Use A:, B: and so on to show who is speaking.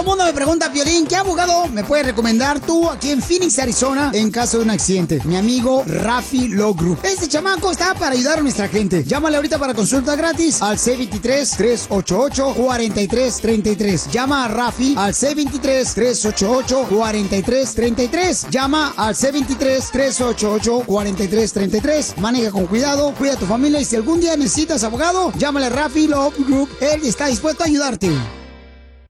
A: el mundo me pregunta, Piolín, ¿qué abogado me puedes recomendar tú aquí en Phoenix, Arizona, en caso de un accidente? Mi amigo Rafi Law Group. Este chamaco está para ayudar a nuestra gente. Llámale ahorita para consulta gratis al C23-388-4333. Llama a Rafi al C23-388-4333. Llama al C23-388-4333. Maneja con cuidado, cuida a tu familia y si algún día necesitas abogado, llámale a Rafi Law Group. Él está dispuesto a ayudarte.